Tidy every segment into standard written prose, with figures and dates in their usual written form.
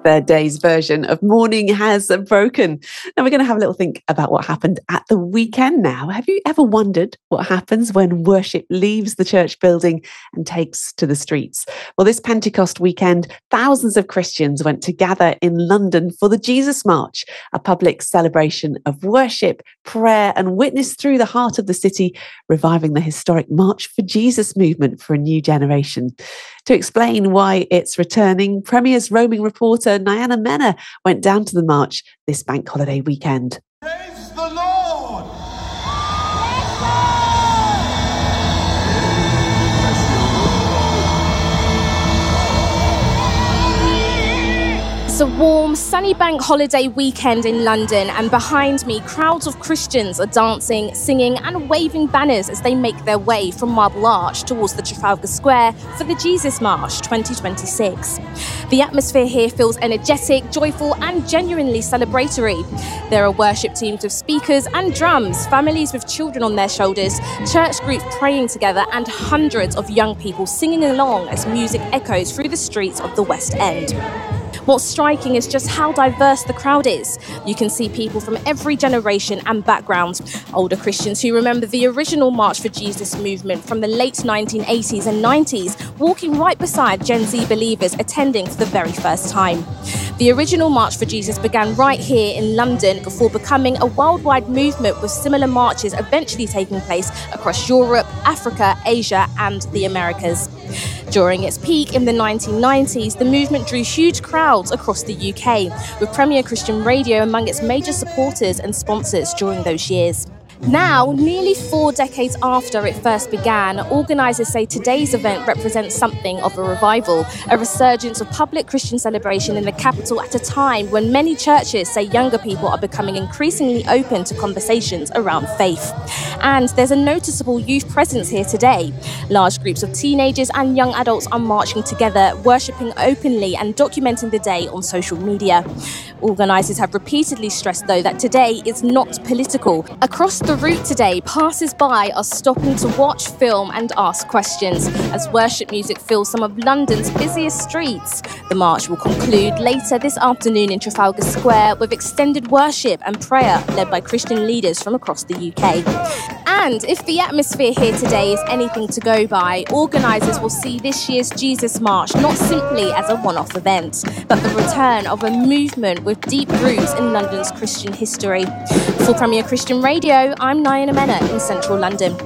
third day's version of Morning Has Broken. Now we're going to have a little think about what happened at the weekend now. Have you ever wondered what happens when worship leaves the church building and takes to the streets? Well, this Pentecost weekend, thousands of Christians went to gather in London for the Jesus March, a public celebration of worship, prayer and witness through the heart of the city, reviving the historic March for Jesus movement for a new generation. To explain why it's returning, Premier's roaming reporter Nyana Mena went down to the march this bank holiday weekend. Praise the Lord! It's a warm, sunny bank holiday weekend in London, and behind me, crowds of Christians are dancing, singing and waving banners as they make their way from Marble Arch towards the Trafalgar Square for the Jesus March 2026. The atmosphere here feels energetic, joyful and genuinely celebratory. There are worship teams with speakers and drums, families with children on their shoulders, church groups praying together and hundreds of young people singing along as music echoes through the streets of the West End. What's striking is just how diverse the crowd is. You can see people from every generation and background. Older Christians who remember the original March for Jesus movement from the late 1980s and 90s, walking right beside Gen Z believers attending for the very first time. The original March for Jesus began right here in London before becoming a worldwide movement, with similar marches eventually taking place across Europe, Africa, Asia and the Americas. During its peak in the 1990s, the movement drew huge crowds across the UK, with Premier Christian Radio among its major supporters and sponsors during those years. Now, nearly 4 decades after it first began, organisers say today's event represents something of a revival, a resurgence of public Christian celebration in the capital at a time when many churches say younger people are becoming increasingly open to conversations around faith. And there's a noticeable youth presence here today. Large groups of teenagers and young adults are marching together, worshipping openly and documenting the day on social media. Organisers have repeatedly stressed, though, that today is not political. Across the route today, passers-by are stopping to watch, film and ask questions as worship music fills some of London's busiest streets. The march will conclude later this afternoon in Trafalgar Square with extended worship and prayer led by Christian leaders from across the UK. And if the atmosphere here today is anything to go by, organisers will see this year's Jesus March not simply as a one-off event, but the return of a movement with deep roots in London's Christian history. For Premier Christian Radio, I'm Nyana Mena in central London.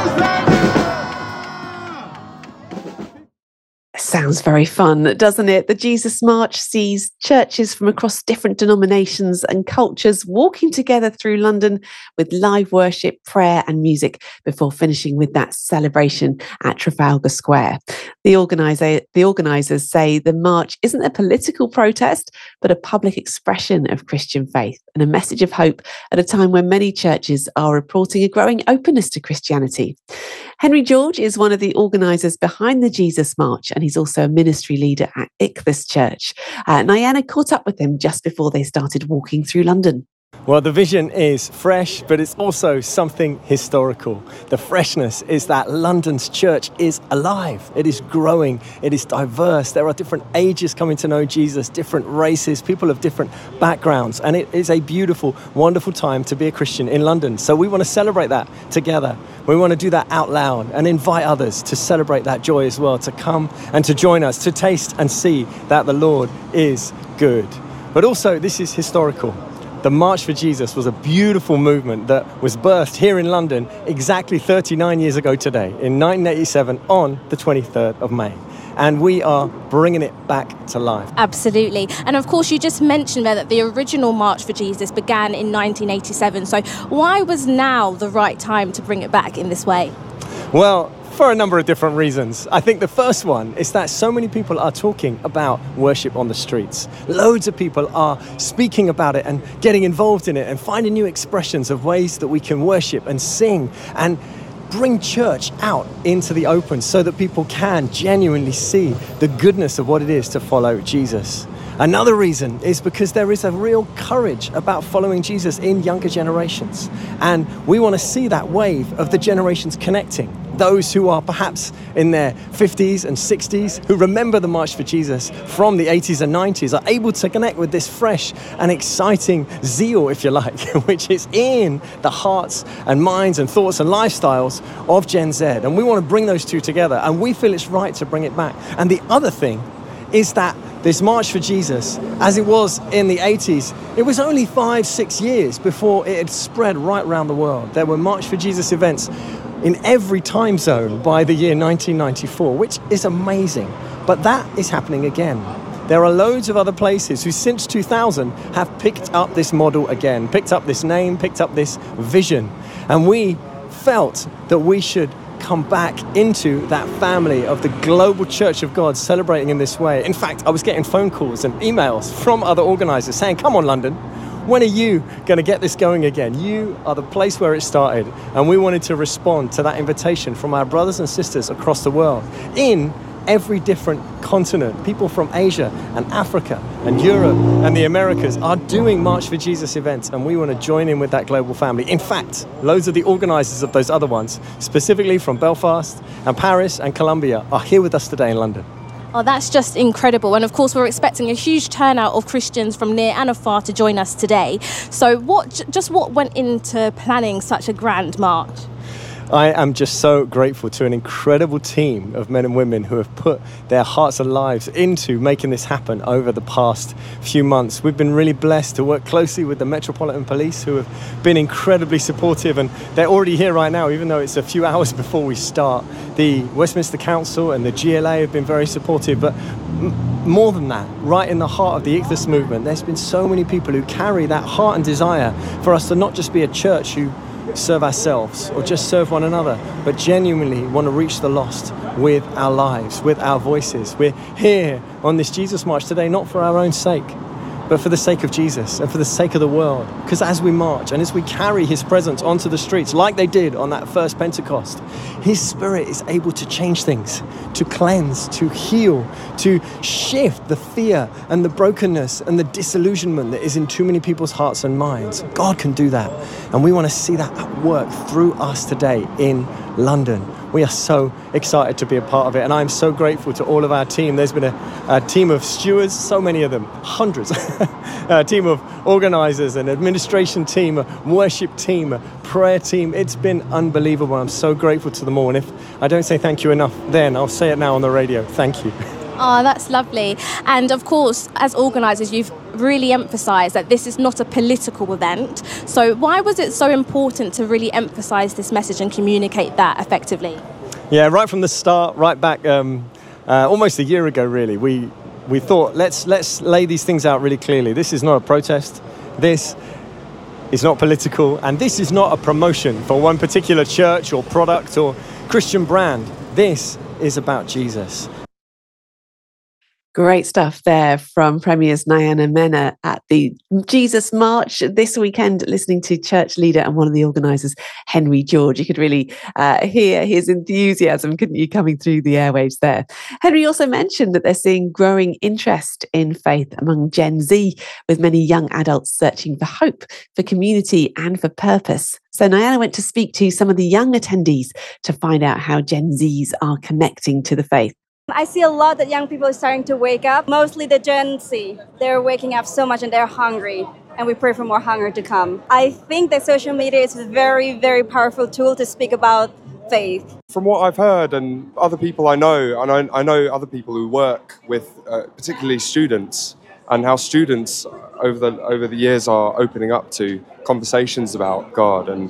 Sounds very fun, doesn't it? The Jesus March sees churches from across different denominations and cultures walking together through London with live worship, prayer and music before finishing with that celebration at Trafalgar Square. The organisers say the march isn't a political protest, but a public expression of Christian faith and a message of hope at a time when many churches are reporting a growing openness to Christianity. Henry George is one of the organisers behind the Jesus March, and he's also a ministry leader at Ichthus Church. Nyana caught up with him just before they started walking through London. Well, the vision is fresh, but it's also something historical. The freshness is that London's church is alive. It is growing. It is diverse. There are different ages coming to know Jesus, different races, people of different backgrounds. And it is a beautiful, wonderful time to be a Christian in London. So we want to celebrate that together. We want to do that out loud and invite others to celebrate that joy as well, to come and to join us, to taste and see that the Lord is good. But also, this is historical. The March for Jesus was a beautiful movement that was birthed here in London exactly 39 years ago today, in 1987, on the 23rd of May. And we are bringing it back to life. Absolutely. And of course, you just mentioned there that the original March for Jesus began in 1987. So why was now the right time to bring it back in this way? Well, for a number of different reasons. I think the first one is that so many people are talking about worship on the streets. Loads of people are speaking about it and getting involved in it and finding new expressions of ways that we can worship and sing and bring church out into the open so that people can genuinely see the goodness of what it is to follow Jesus. Another reason is because there is a real courage about following Jesus in younger generations. And we want to see that wave of the generations connecting, those who are perhaps in their 50s and 60s, who remember the March for Jesus from the 80s and 90s, are able to connect with this fresh and exciting zeal, if you like, which is in the hearts and minds and thoughts and lifestyles of Gen Z. And we want to bring those two together, and we feel it's right to bring it back. And the other thing is that this March for Jesus, as it was in the 80s, it was only 5-6 years before it had spread right around the world. There were March for Jesus events in every time zone by the year 1994, which is amazing. But that is happening again. There are loads of other places who since 2000 have picked up this model again, picked up this name, picked up this vision. And we felt that we should come back into that family of the global Church of God celebrating in this way. In fact, I was getting phone calls and emails from other organisers saying, come on, London, when are you going to get this going again? You are the place where it started. And we wanted to respond to that invitation from our brothers and sisters across the world in every different continent. People from Asia and Africa and Europe and the Americas are doing March for Jesus events, and we want to join in with that global family. In fact, loads of the organisers of those other ones, specifically from Belfast and Paris and Colombia, are here with us today in London. Oh, that's just incredible. And of course, we're expecting a huge turnout of Christians from near and afar to join us today. So what went into planning such a grand march? I am just so grateful to an incredible team of men and women who have put their hearts and lives into making this happen over the past few months. We've been really blessed to work closely with the Metropolitan Police, who have been incredibly supportive, and they're already here right now, even though it's a few hours before we start. The Westminster Council and the GLA have been very supportive, but more than that, right in the heart of the Ichthus movement, there's been so many people who carry that heart and desire for us to not just be a church who serve ourselves or just serve one another, but genuinely want to reach the lost with our lives, with our voices. We're here on this Jesus March today, not for our own sake, but for the sake of Jesus and for the sake of the world. Because as we march and as we carry his presence onto the streets, like they did on that first Pentecost, his Spirit is able to change things, to cleanse, to heal, to shift the fear and the brokenness and the disillusionment that is in too many people's hearts and minds. God can do that. And we want to see that at work through us today in London. We are so excited to be a part of it, and I'm so grateful to all of our team. There's been a team of stewards, so many of them, hundreds, a team of organisers, an administration team, a worship team, a prayer team. It's been unbelievable. I'm so grateful to them all, and if I don't say thank you enough then, I'll say it now on the radio. Thank you. Oh, that's lovely. And of course, as organisers, you've really emphasised that this is not a political event. So why was it so important to really emphasise this message and communicate that effectively? Yeah, right from the start, right back almost a year ago, really, we thought, let's lay these things out really clearly. This is not a protest. This is not political. And this is not a promotion for one particular church or product or Christian brand. This is about Jesus. Great stuff there from Premier's Nyana Mena at the Jesus March this weekend, listening to church leader and one of the organisers, Henry George. You could really hear his enthusiasm, couldn't you, coming through the airwaves there. Henry also mentioned that they're seeing growing interest in faith among Gen Z, with many young adults searching for hope, for community and for purpose. So Nyana went to speak to some of the young attendees to find out how Gen Zs are connecting to the faith. I see a lot that young people are starting to wake up, mostly the Gen Z. They're waking up so much and they're hungry, and we pray for more hunger to come. I think that social media is a very, very powerful tool to speak about faith. From what I've heard and other people I know, and I know other people who work with particularly students, and how students over the years are opening up to conversations about God and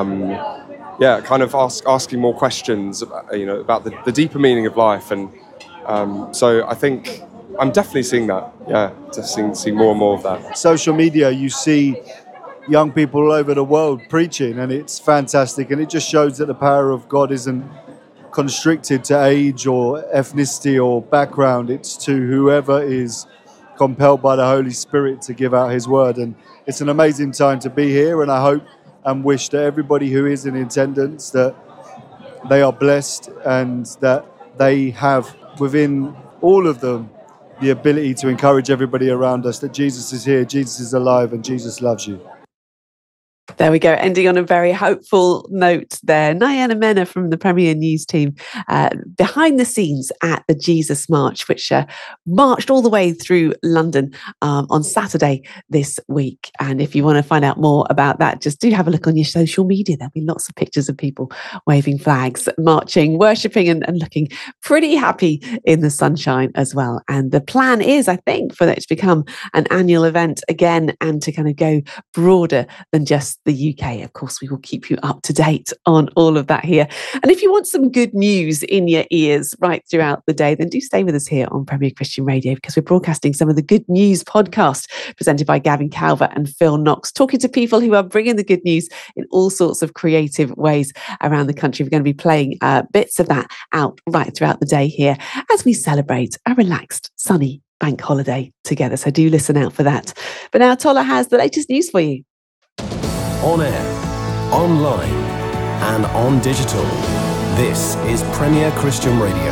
kind of asking more questions, about the deeper meaning of life, and so I think I'm definitely seeing that. Yeah, just seeing more and more of that. Social media, you see young people all over the world preaching, and it's fantastic, and it just shows that the power of God isn't constricted to age or ethnicity or background. It's to whoever is compelled by the Holy Spirit to give out his word, and it's an amazing time to be here, and I hope and wish that everybody who is in attendance, that they are blessed and that they have within all of them the ability to encourage everybody around us that Jesus is here, Jesus is alive, and Jesus loves you. There we go, ending on a very hopeful note there. Nayana Mena from the Premier News team behind the scenes at the Jesus March, which marched all the way through London on Saturday this week. And if you want to find out more about that, just do have a look on your social media. There'll be lots of pictures of people waving flags, marching, worshipping and looking pretty happy in the sunshine as well. And the plan is, I think, for that to become an annual event again and to kind of go broader than just the UK. Of course, we will keep you up to date on all of that here. And if you want some good news in your ears right throughout the day, then do stay with us here on Premier Christian Radio, because we're broadcasting some of the Good News podcast presented by Gavin Calvert and Phil Knox, talking to people who are bringing the good news in all sorts of creative ways around the country. We're going to be playing bits of that out right throughout the day here as we celebrate a relaxed, sunny bank holiday together. So do listen out for that. But now Tola has the latest news for you. On air, online, and on digital. This is Premier Christian Radio.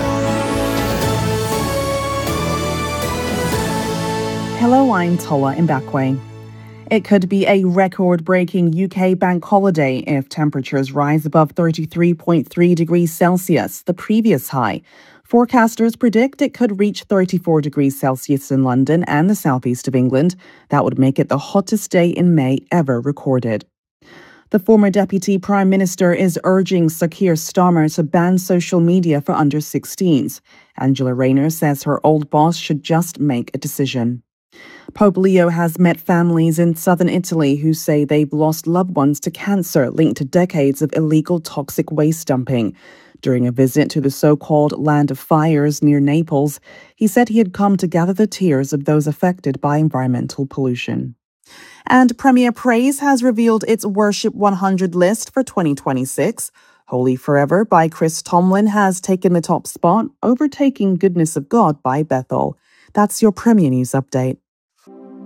Hello, I'm Tola Mbakwe. It could be a record-breaking UK bank holiday if temperatures rise above 33.3 degrees Celsius, the previous high. Forecasters predict it could reach 34 degrees Celsius in London and the southeast of England. That would make it the hottest day in May ever recorded. The former Deputy Prime Minister is urging Sir Keir Starmer to ban social media for under 16s. Angela Rayner says her old boss should just make a decision. Pope Leo has met families in southern Italy who say they've lost loved ones to cancer linked to decades of illegal toxic waste dumping. During a visit to the so-called Land of Fires near Naples, he said he had come to gather the tears of those affected by environmental pollution. And Premier Praise has revealed its Worship 100 list for 2026. Holy Forever by Chris Tomlin has taken the top spot, overtaking Goodness of God by Bethel. That's your Premier News update.